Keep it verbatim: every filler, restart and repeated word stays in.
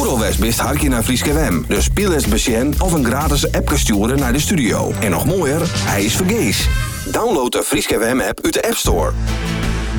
Eurowest best hartje naar Frieske W M. Dus speel eens besjen of een gratis app sturen naar de studio. En nog mooier, hij is vergees. Download de Frieske W M app uit de App Store.